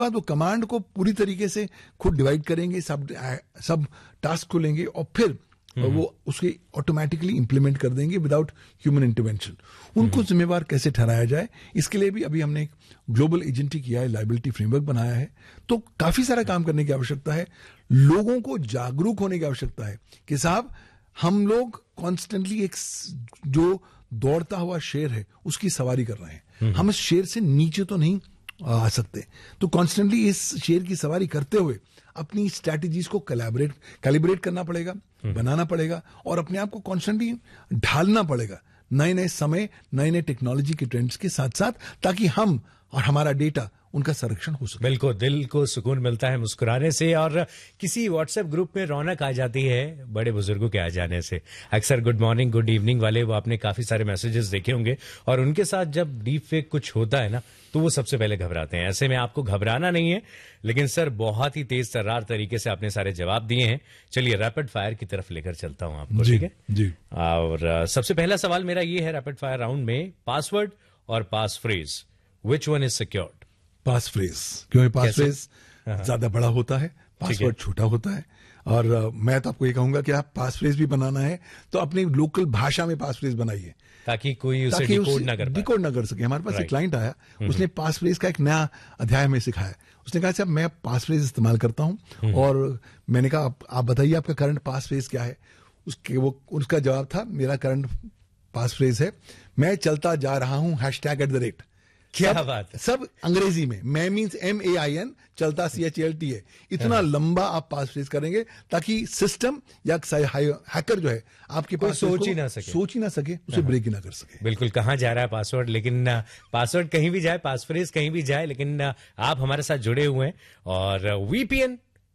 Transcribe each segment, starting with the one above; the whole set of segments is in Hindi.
बाद वो कमांड को पूरी तरीके से खुद डिवाइड करेंगे, सब टास्क को लेंगे और फिर वो उसके ऑटोमेटिकली इंप्लीमेंट कर देंगे विदाउट ह्यूमन इंटरवेंशन। उनको जिम्मेवार कैसे ठहराया जाए, इसके लिए भी अभी हमने एक ग्लोबल एजेंटी किया है, लायबिलिटी फ्रेमवर्क बनाया है। तो काफी सारा काम करने की आवश्यकता है, लोगों को जागरूक होने की आवश्यकता है कि साहब हम लोग कॉन्स्टेंटली एक जो दौड़ता हुआ शेर है उसकी सवारी कर रहे हैं, हम इस शेर से नीचे तो नहीं आ सकते। तो कॉन्स्टेंटली इस शेर की सवारी करते हुए अपनी स्ट्रैटेजीज को कैलिब्रेट करना पड़ेगा, बनाना पड़ेगा और अपने आप को कॉन्स्टेंटली ढालना पड़ेगा नए नए समय, नए नए टेक्नोलॉजी के ट्रेंड्स के साथ साथ, ताकि हम और हमारा डेटा उनका संरक्षण हो सके। बिल्कुल, दिल को सुकून मिलता है मुस्कुराने से और किसी व्हाट्सएप ग्रुप में रौनक आ जाती है बड़े बुजुर्गों के आ जाने से। अक्सर गुड मॉर्निंग, गुड इवनिंग वाले वो आपने काफी सारे मैसेजेस देखे होंगे और उनके साथ जब डीप फेक कुछ होता है ना तो वो सबसे पहले घबराते हैं। ऐसे में आपको घबराना नहीं है, लेकिन सर बहुत ही तेज तर्रार तरीके से आपने सारे जवाब दिए हैं। चलिए रैपिड फायर की तरफ लेकर चलता हूं आपको, ठीक है जी। और सबसे पहला सवाल मेरा ये है रैपिड फायर राउंड में, पासवर्ड और पास phrase, which one is secured? Pass phrase, क्योंकि पास फ्रेज ज्यादा बड़ा होता है, पासवर्ड छोटा होता है। और मैं तो आपको ये कहूंगा कि आप पास फ्रेज भी बनाना है तो अपनी लोकल भाषा में पास फ्रेज बनाइए, ताकि कोई उसे डिकोड ना कर सके। हमारे पास एक क्लाइंट आया, उसने पास फ्रेज का एक नया अध्याय हमें सिखाया। उसने कहा साहब मैं पास फ्रेज इस्तेमाल करता हूं और मैंने कहा आप बताइए आपका करंट पास फ्रेज क्या है। उसका जवाब था मेरा करंट पास फ्रेज है मैं चलता जा रहा हूं #@। क्या बात है। सब अंग्रेजी में, मैं मीन्स MAIN, चलता CHALT है। इतना लंबा आप पास फ्रेज करेंगे ताकि सिस्टम या हैकर जो है आपके पास सोच ही ना सके, उसे ब्रेक ही ना कर सके। बिल्कुल, कहां जा रहा है पासवर्ड, लेकिन पासवर्ड कहीं भी जाए, पास फ्रेज कहीं भी जाए, लेकिन आप हमारे साथ जुड़े हुए हैं। और VPN,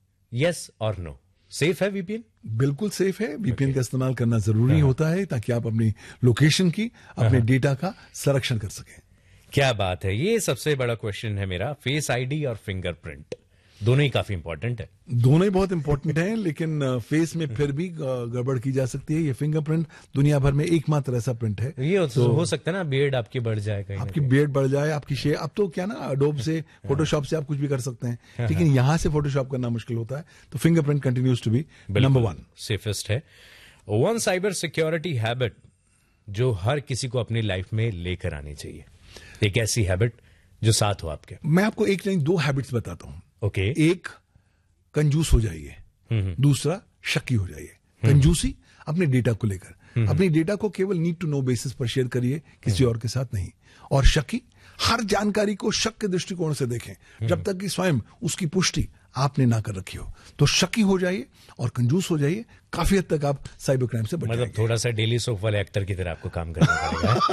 यस और नो, सेफ है VPN? बिल्कुल सेफ है। VPN का इस्तेमाल करना जरूरी होता है ताकि आप अपनी लोकेशन की, अपने डेटा का संरक्षण कर सकें। क्या बात है। ये सबसे बड़ा क्वेश्चन है मेरा, फेस आईडी और फिंगरप्रिंट दोनों ही काफी इंपॉर्टेंट है। दोनों ही बहुत इंपॉर्टेंट हैं, लेकिन फेस में फिर भी गड़बड़ की जा सकती है। ये फिंगरप्रिंट दुनिया भर में एकमात्र ऐसा प्रिंट है। ये तो हो सकता है ना बियर्ड आपकी बढ़ जाए, कहीं आपकी बियर्ड बढ़ जाए, आपकी शेप। अब तो क्या ना अडोब से, फोटोशॉप से आप कुछ भी कर सकते हैं, लेकिन यहां से फोटोशॉप करना मुश्किल होता है। तो fingerprint continues to be number 1 safest है। वन साइबर सिक्योरिटी हैबिट जो हर किसी को अपनी लाइफ में लेकर आनी चाहिए, एक ऐसी हैबिट जो साथ हो आपके। मैं आपको एक नहीं 2 हैबिट्स बताता हूं। ओके। एक, कंजूस हो जाइए। दूसरा, शक्की हो जाइए। कंजूसी अपने डेटा को लेकर, अपनी डेटा को केवल नीड टू नो बेसिस पर शेयर करिए, किसी और के साथ नहीं। और शक्की, हर जानकारी को शक के दृष्टिकोण से देखें जब तक कि स्वयं उसकी पुष्टि आपने ना कर रखी हो। तो शक्की हो जाइए और कंजूस हो जाइए, काफी हद तक आप साइबर क्राइम से बच जाएंगे। मतलब थोड़ा सा डेली सोप वाले एक्टर की तरह आपको काम करना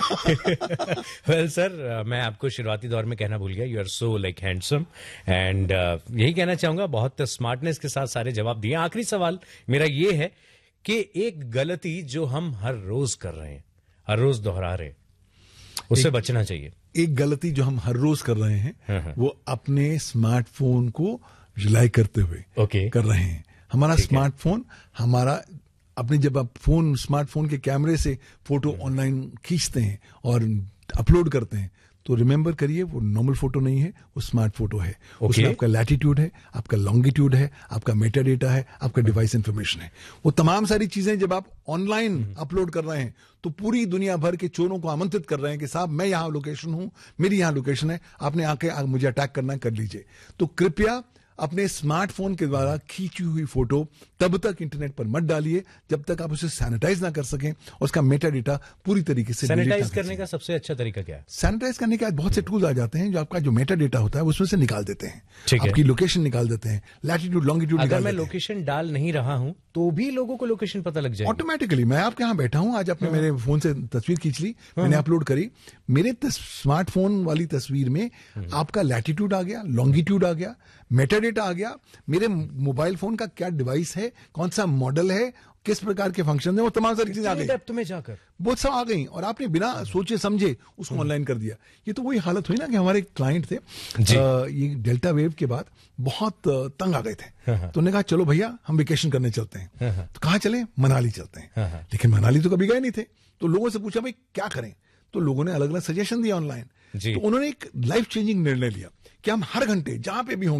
पड़ेगा। वेल सर, मैं आपको शुरुआती दौर में कहना भूल गया, you are so like handsome and यही कहना चाहूंगा, बहुत स्मार्टनेस के साथ सारे जवाब दिए। आखिरी सवाल मेरा ये है कि एक गलती जो हम हर रोज कर रहे हैं, हर रोज दोहरा रहे हैं, उससे बचना चाहिए। एक गलती जो हम हर रोज कर रहे हैं वो अपने स्मार्टफोन को रिलाई करते हुए कर रहे हैं। हमारा स्मार्टफोन, हमारा अपने जब आप स्मार्टफोन के कैमरे से फोटो ऑनलाइन खींचते हैं और अपलोड करते हैं तो रिमेंबर करिए वो नॉर्मल फोटो नहीं है, वो स्मार्ट फोटो है। उसमें आपका लैटिट्यूड है, आपका लॉन्गिट्यूड है, आपका मेटा डेटा है, आपका डिवाइस इंफॉर्मेशन है। वो तमाम सारी चीजें जब आप ऑनलाइन अपलोड कर रहे हैं तो पूरी दुनिया भर के चोरों को आमंत्रित कर रहे हैं कि साहब मैं यहां लोकेशन हूं, मेरी यहां लोकेशन है, आपने आके मुझे अटैक करना कर लीजिए। तो कृपया अपने स्मार्टफोन के द्वारा खींची हुई फोटो तब तक इंटरनेट पर मत डालिए जब तक आप उसे सैनिटाइज ना कर सकें और उसका मेटा डेटा पूरी तरीके से सैनिटाइज करने का सबसे अच्छा तरीका क्या है? सैनिटाइज करने के बाद बहुत से टूल्स आ जाते हैं जो आपका जो मेटा डेटा होता है उसमें से निकाल देते हैं, आपकी लोकेशन निकाल देते हैं, लैटिट्यूड लॉन्गिट्यूड। अगर मैं लोकेशन डाल नहीं रहा हूं तो भी लोगों को लोकेशन पता लग जाएगी ऑटोमेटिकली। मैं आपके यहाँ बैठा हूं, आज आपने मेरे फोन से तस्वीर खींच ली, मैंने अपलोड करी, मेरे स्मार्टफोन वाली तस्वीर में आपका लैटिट्यूड आ गया, लॉन्गिट्यूड आ गया, मेटा डेटा आ गया, मेरे मोबाइल फोन का क्या डिवाइस है, कौन सा मॉडल है, किस प्रकार के फंक्शन है, वो तमाम सारी चीजें आ गई डेप्थ में जाकर, बहुत सब आ गई और आपने बिना सोचे समझे उसको ऑनलाइन कर दिया। ये तो वही हालत हुई ना कि हमारे क्लाइंट थे ये डेल्टा वेव के बाद बहुत तंग आ गए थे, तो उन्होंने कहा चलो भैया हम वेकेशन करने चलते हैं। तो कहाँ चले? मनाली चलते हैं। लेकिन मनाली तो कभी गए नहीं थे, तो लोगों से पूछा भाई क्या करें, तो लोगों ने अलग अलग सजेशन दिया ऑनलाइन। तो उन्होंने एक लाइफ चेंजिंग निर्णय लिया कि हम हर घंटे जहां पे भी होंगे